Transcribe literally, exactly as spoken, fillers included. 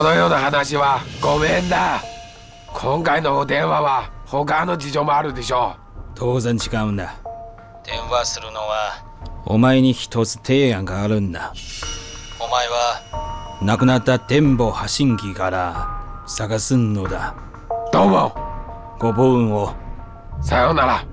このような話はごめんだ。今回のお電話は他の事情もあるでしょう。 当然違うんだ。 電話するのはお前に一つ提案があるんだ。 お前は亡くなった天保発信機から探すのだ。 どうも。 ごぼ運を。 さようなら。